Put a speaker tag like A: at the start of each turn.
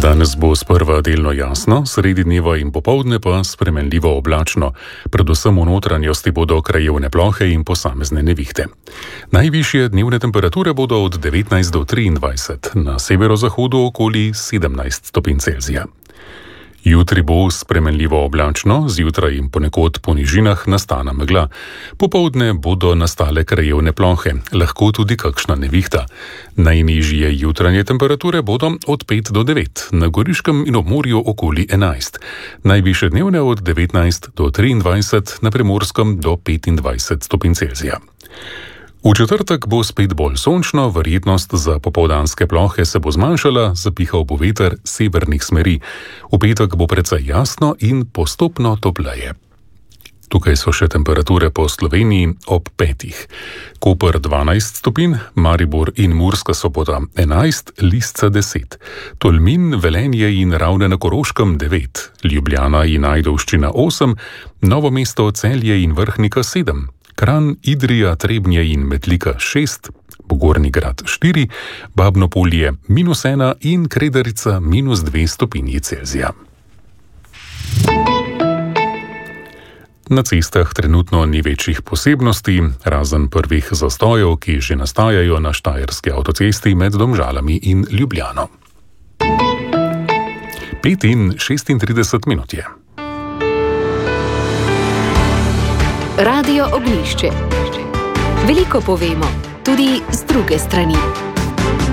A: Danes bo sprva delno jasno, sredi dneva in popoldne pa spremenljivo oblačno. Predvsem v notranjosti bodo krajevne plohe in posamezne nevihte. Najvišje dnevne temperature bodo od 19 do 23, na severozahodu okoli 17 stopinj Celzija. Jutri bo spremenljivo oblačno, zjutraj in ponekod po nižinah nastane megla. Popoldne bodo nastale krajevne plohe, lahko tudi kakšna nevihta. Najnižje jutranje temperature bodo od 5 do 9, na Goriškem in ob morju okoli 11. Najvišje dnevne od 19 do 23, na Primorskem do 25 stopinj Celzija. V četrtek bo spet bolj sončno, verjetnost za popoldanske plohe se bo zmanjšala, zapihal bo veter severnih smeri. V petek bo precej jasno in postopno topleje. Tukaj so še temperature po Sloveniji ob 5. Koper 12 stopinj, Maribor in Murska Sobota 11, Lisca 10. Tolmin, Velenje in Ravne na Koroškem 9, Ljubljana in Ajdovščina 8, Novo mesto, Celje in Vrhnika 7. Kranj, Idrija, Trebnje in Metlika 6, Bogorni Grad 4, Babno Polje -1 in Kredarica -2 stopinji Celzija. Na cestah trenutno ni večjih posebnosti, razen prvih zastojev, ki že nastajajo na Štajerski avtocesti med Domžalami in Ljubljano. 5:36 je.
B: Radio Ognjišče. Veliko povemo, tudi z druge strani.